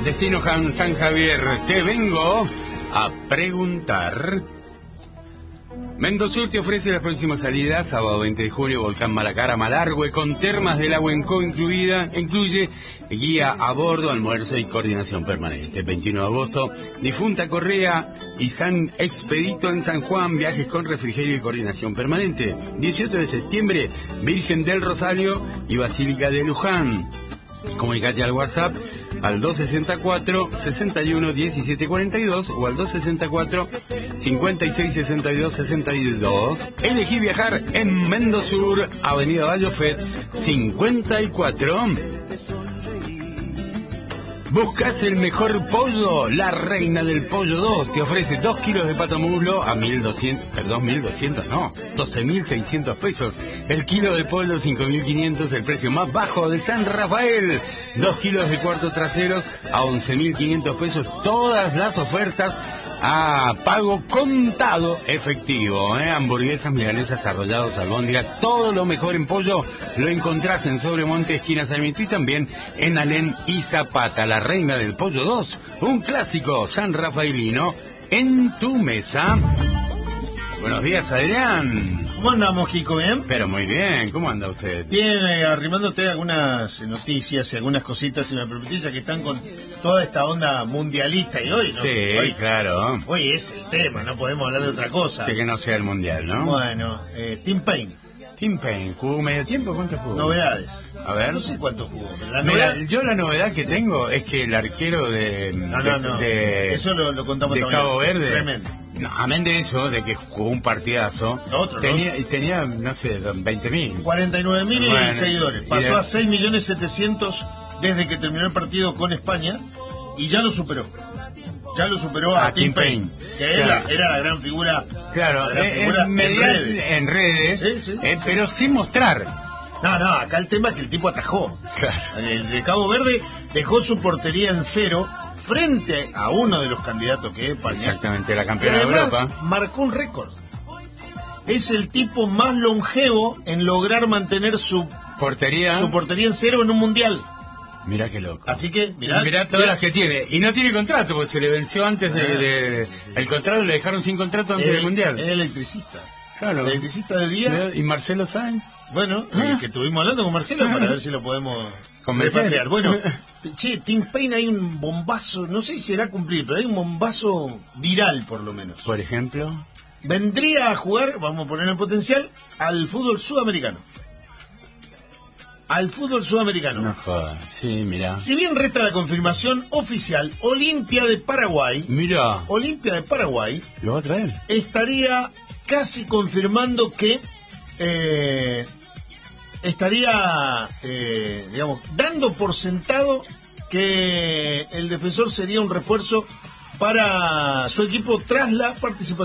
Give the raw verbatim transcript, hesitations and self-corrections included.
Destino San Javier, te vengo a preguntar. Mendosur te ofrece las próximas salidas, sábado veinte de junio, Volcán Malacara, Malargüe, con termas del agua en co incluida, incluye guía a bordo, almuerzo y coordinación permanente. veintiuno de agosto, Difunta Correa y San Expedito en San Juan, viajes con refrigerio y coordinación permanente. dieciocho de septiembre, Virgen del Rosario y Basílica de Luján. Comunicate al WhatsApp al dos sesenta y cuatro, sesenta y uno, diecisiete cuarenta y dos o al dos sesenta y cuatro, cincuenta y seis sesenta y dos sesenta y dos. Elegí viajar en Mendosur, Avenida Vallofet cincuenta y cuatro. ¿Buscas el mejor pollo? La Reina del Pollo dos te ofrece dos kilos de pato muslo a mil doscientos, perdón, mil doscientos, no, doce mil seiscientos pesos. El kilo de pollo, cinco mil quinientos, el precio más bajo de San Rafael. dos kilos de cuartos traseros a once mil quinientos pesos. Todas las ofertas a pago contado efectivo, ¿eh? Hamburguesas, milanesas, arrollados, albóndigas, todo lo mejor en pollo lo encontrás en Sobremonte, esquina Sarmiento, y también en Alén y Zapata. La Reina del Pollo dos, un clásico san rafaelino en tu mesa. Buenos días, Adrián. ¿Cómo andamos, Kiko? ¿Bien? Pero muy bien, ¿cómo anda usted? Bien, eh, arrimándote algunas noticias y algunas cositas, si me permitís, ya que están con toda esta onda mundialista y hoy, ¿no? Sí, hoy, claro. Hoy es el tema, no podemos hablar de otra cosa. De que no sea el mundial, ¿no? Bueno, eh, Tim Payne. Tim Payne, ¿jugó medio tiempo? ¿Cuánto jugó? Novedades. A ver. No sé cuánto jugó. La Mira, novedad... yo la novedad que tengo es que el arquero de... No, de, no, no. de Eso lo, lo contamos de también. Cabo Verde. Tremendo. No, amén de eso, de que jugó un partidazo. Otro, tenía, ¿no? tenía, no sé, veinte mil. cuarenta y nueve mil Bueno, seguidores. y Pasó de... a seis millones setecientos desde que terminó el partido con España y ya lo superó. Ya lo superó a, a Tim Payne, Payne, que claro. era, era la gran figura. Claro, la gran eh, figura en, media, en redes. En redes sí, sí, eh, sí. Pero sin mostrar. No, no, acá el tema es que el tipo atajó. Claro. El de Cabo Verde dejó su portería en cero frente a uno de los candidatos que es España. Exactamente, la campeona de Europa. Marcó un récord. Es el tipo más longevo en lograr mantener su portería, su portería en cero en un mundial. Mirá qué loco. Así que, mirá, mirá todas mirá. las que tiene. Y no tiene contrato, porque se le venció antes de... de el contrato, le dejaron sin contrato antes el, del mundial. Es electricista. Claro. Electricista del día. ¿Y Marcelo Sáenz? Bueno, ah. eh, que estuvimos hablando con Marcelo para ver si lo podemos repatriar. Bueno, che, Tim Payne, hay un bombazo, no sé si será cumplir, pero hay un bombazo viral por lo menos. Por ejemplo, vendría a jugar, vamos a poner en potencial, al fútbol sudamericano. Al fútbol sudamericano. No jodas, sí, mira. Si bien resta la confirmación oficial, Olimpia de Paraguay. Mira. Olimpia de Paraguay. ¿Lo va a traer? Estaría casi confirmando que eh, estaría, eh, digamos, dando por sentado que el defensor sería un refuerzo para su equipo tras la participación